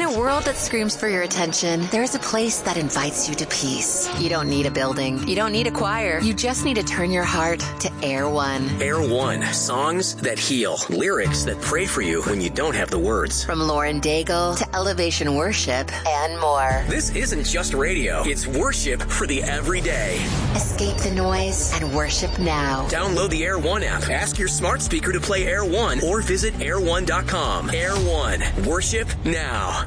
a world that screams for your attention, there's a place that invites you to peace. You don't need a building. You don't need a choir. You just need to turn your heart to Air One. Air One. Songs that heal. Lyrics that pray for you when you don't have the words. From Lauren Daigle to Elevation Worship and more. This isn't just radio. It's worship for the everyday. Escape the noise and worship now. Download the Air One app. Ask your smart speaker to play Air One or visit air1.com. Air One. Worship now.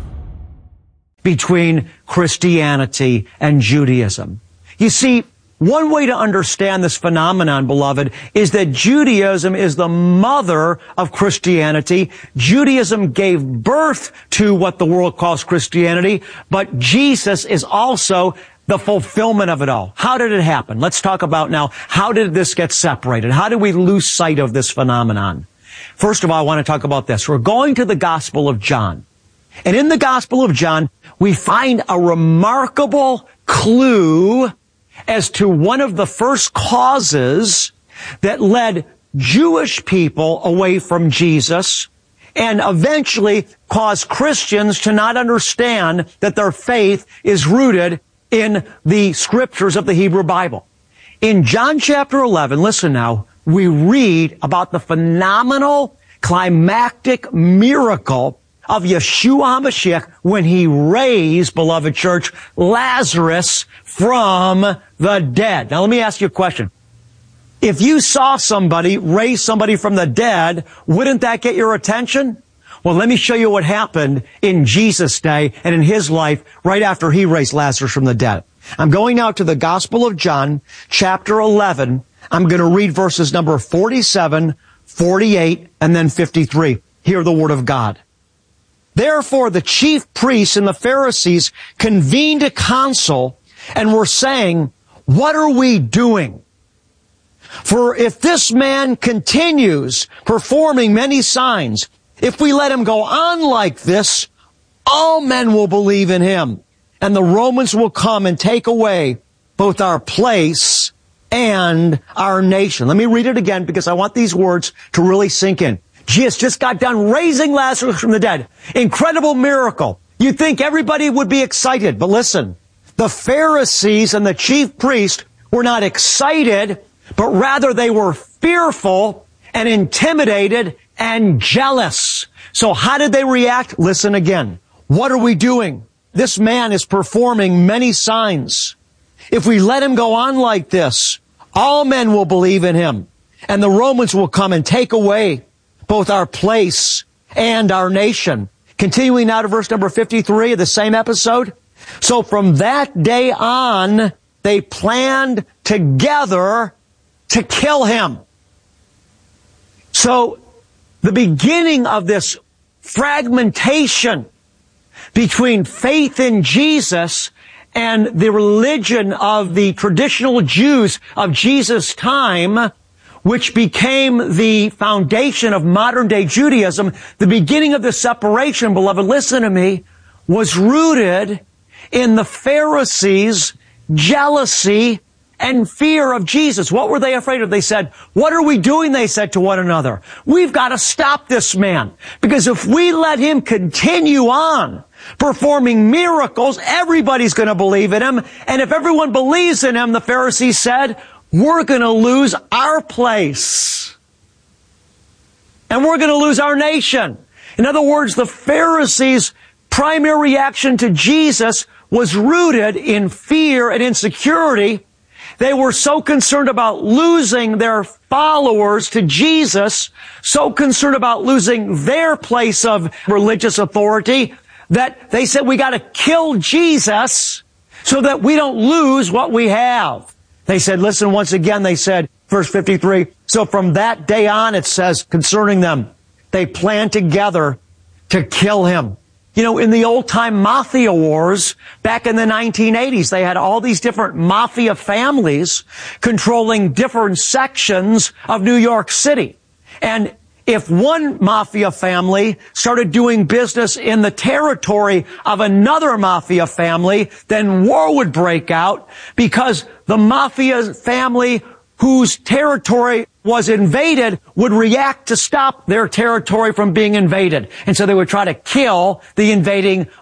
Between Christianity and Judaism. You see, one way to understand this phenomenon, beloved, is that Judaism is the mother of Christianity. Judaism gave birth to what the world calls Christianity, but Jesus is also the fulfillment of it all. How did it happen? Let's talk about now, how did this get separated? How did we lose sight of this phenomenon? First of all, I want to talk about this. We're going to the Gospel of John. And in the Gospel of John, we find a remarkable clue as to one of the first causes that led Jewish people away from Jesus and eventually caused Christians to not understand that their faith is rooted in the scriptures of the Hebrew Bible. In John chapter 11, listen now, we read about the phenomenal climactic miracle of Yeshua HaMashiach when he raised, beloved church, Lazarus from the dead. Now let me ask you a question. If you saw somebody raise somebody from the dead, wouldn't that get your attention? Well, let me show you what happened in Jesus' day and in his life right after he raised Lazarus from the dead. I'm going now to the Gospel of John, chapter 11. I'm going to read verses number 47, 48, and then 53. Hear the word of God. Therefore, the chief priests and the Pharisees convened a council and were saying, what are we doing? For if this man continues performing many signs, if we let him go on like this, all men will believe in him, and the Romans will come and take away both our place and our nation. Let me read it again because I want these words to really sink in. Jesus just got done raising Lazarus from the dead. Incredible miracle. You'd think everybody would be excited, but listen, the Pharisees and the chief priest were not excited, but rather they were fearful and intimidated and jealous. So how did they react? Listen again. What are we doing? This man is performing many signs. If we let him go on like this, all men will believe in him, and the Romans will come and take away both our place and our nation. Continuing now to verse number 53 of the same episode. So from that day on, they planned together to kill him. So the beginning of this fragmentation between faith in Jesus and the religion of the traditional Jews of Jesus' time, which became the foundation of modern-day Judaism, the beginning of the separation, beloved, listen to me, was rooted in the Pharisees' jealousy and fear of Jesus. What were they afraid of? They said, what are we doing? They said to one another. We've got to stop this man, because if we let him continue on performing miracles, everybody's going to believe in him. And if everyone believes in him, the Pharisees said, we're going to lose our place. And we're going to lose our nation. In other words, the Pharisees' primary reaction to Jesus was rooted in fear and insecurity. They were so concerned about losing their followers to Jesus, so concerned about losing their place of religious authority, that they said we got to kill Jesus so that we don't lose what we have. They said, listen, once again, they said, verse 53, so from that day on, it says concerning them, they planned together to kill him. You know, in the old-time mafia wars, back in the 1980s, they had all these different mafia families controlling different sections of New York City. And if one mafia family started doing business in the territory of another mafia family, then war would break out because the mafia family whose territory was invaded would react to stop their territory from being invaded. And so they would try to kill the invading